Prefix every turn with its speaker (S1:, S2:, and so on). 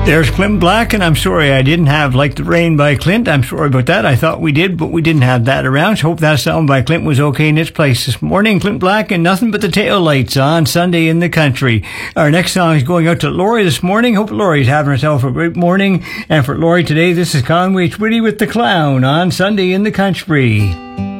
S1: There's Clint Black, and I'm sorry I didn't have Like the Rain by Clint. I'm sorry about that. I thought we did, but we didn't have that around. So hope that song by Clint was okay in its place this morning. Clint Black and Nothing But the Tail Lights on Sunday in the Country. Our next song is going out to Lori this morning. Hope Lori's having herself a great morning. And for Lori today, this is Conway Twitty with the Clown on Sunday in the Country.